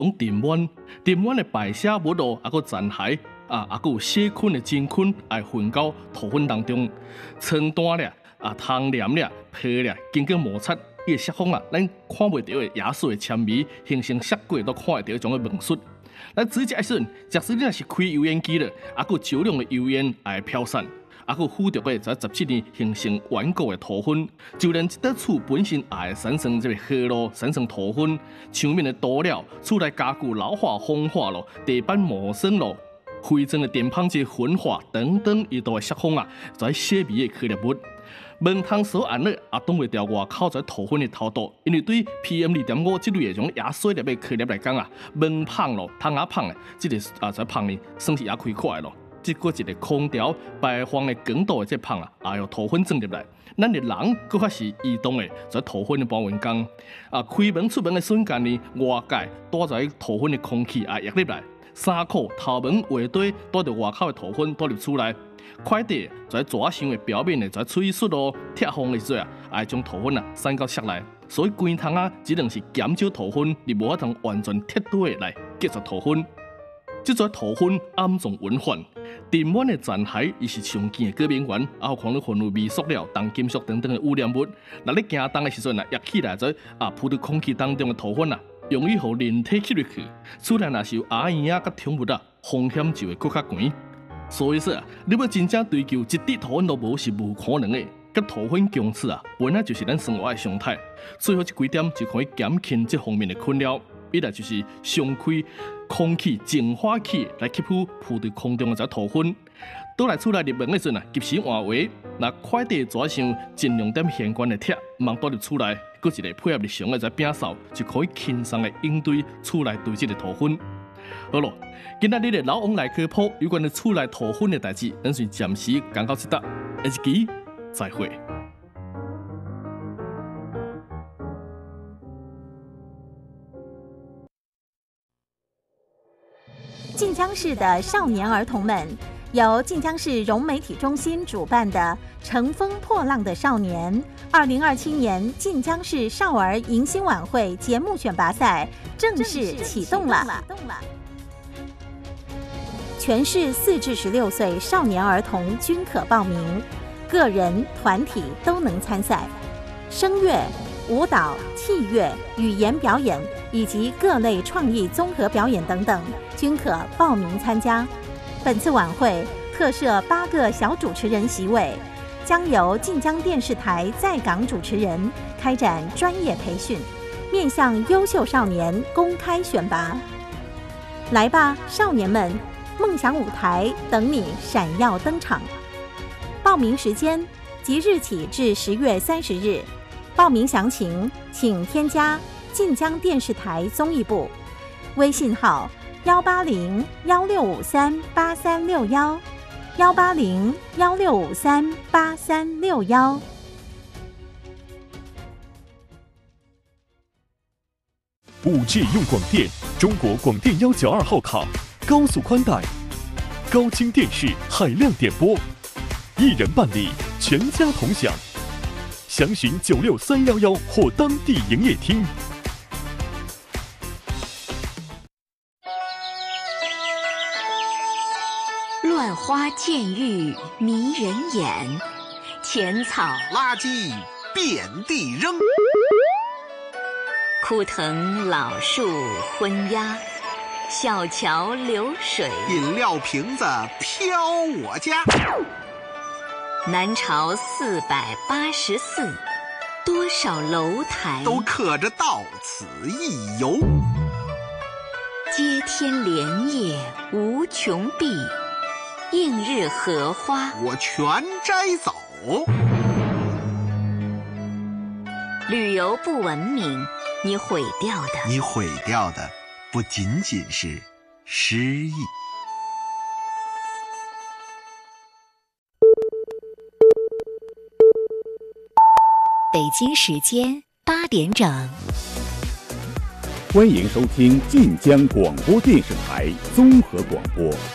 往沉冤的败写物咯，还佫残骸还佫有细菌的真菌，爱混到土粉当中，床单咧窗帘咧被咧，经过摩擦，伊个石缝咱看袂到的野水的纤维，形成雪过都看会到迄种的纹饰。咱指甲一瞬，假使你若是开油烟机了，佫少量的油烟会飘散。佫附着个在17年形成顽固的土粉，就连一块厝本身也会产生这个河路，产生土粉。墙面的涂料、厝内家具老化、风化咯，地板磨损咯，灰尘的电芳剂混化等等，伊都会释放在细微的颗粒物。门窗所按了挡袂掉外口在土粉的透度，因为对 PM2.5这类的种野细粒的颗粒来讲门芳咯、窗仔芳这个在芳呢，算是也开快咯。这个一个空调排放的光度的这芳也有土粉钻入来，咱的人搁较是移动的，在土粉的保温工开门出门的瞬间呢，外界带在土粉的空气也溢入来，衫裤、头毛、鞋底带着外口的土粉带入厝内，快递在纸箱的表面的在吹出咯，贴风的时候会将土粉散到室内，所以规窗只能是减少土粉，而无法通完全贴对来隔绝土粉。这种土粉暗中温缓，沉冤的残骸，伊是常见的过敏源，有可能混入微塑料、重金属等等的污染物。那你行动的时阵溢起来在扑在空气当中的土粉容易互人体吸入去，厝内若是有阿烟甲宠物风险就会更较悬。所以说你要真正追求一滴土粉都无是无可能的。甲土粉共处本来就是咱生活的常态，最好这几点就可以减轻这方面的困扰。一来就是常开空气净化器来吸附浮在空中的这土粉，倒来厝内入门的时阵及时换位，那快递纸箱尽量点相关的贴，莫倒入厝内，搁一个配合日常的在摒扫，就可以轻松的应对厝内堆积的土粉。好咯，今仔日的老王来科普有关的厝内土粉的代志，咱先暂时讲到这搭，下一期再会。 晋江市的少年儿童们，由晋江市融媒体中心主办的“乘风破浪的少年”2027年晋江市少儿迎新晚会节目选拔赛正式启动了。全市4至16岁少年儿童均可报名，个人、团体都能参赛。声乐、舞蹈、器乐、语言表演以及各类创意综合表演等等，均可报名参加。本次晚会特设8个小主持人席位，将由晋江电视台在港主持人开展专业培训，面向优秀少年公开选拔。来吧，少年们！梦想舞台等你闪耀登场。报名时间即日起至10月30日。报名详情请添加晋江电视台综艺部微信号180-1653-8361，180-1653-8361。 5G 用广电，中国广电192号卡，高速宽带，高清电视，海量点播，一人办理，全家同享。详询96311或当地营业厅。 乱花渐欲迷人眼，浅草垃圾遍地扔， 枯藤老树昏鸦，小桥流水， 饮料瓶子飘我家。 南朝484，多少楼台都刻着到此一游。 接天莲叶无穷碧，映日荷花我全摘走。 旅游不文明，你毁掉的不仅仅是诗意。北京时间8点整， 欢迎收听晋江广播电视台综合广播。